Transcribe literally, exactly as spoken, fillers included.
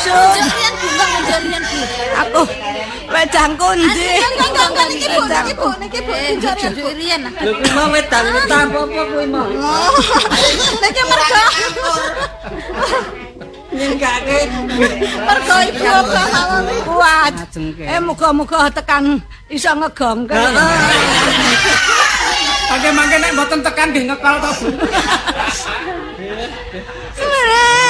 Sun. Aku wedangku ndi? Niki Bu, niki Bu, niki Bu, tunjuk riyen. Lho kuwi mau wedang apa apa kuwi mau. Niki mergo Ninggake. mergo ibu kahawan Kuat. Eh muga-muga tekan iso ngegongke. Mangke-mangke nek mboten tekan nggih ngekal to, Bu. Sore.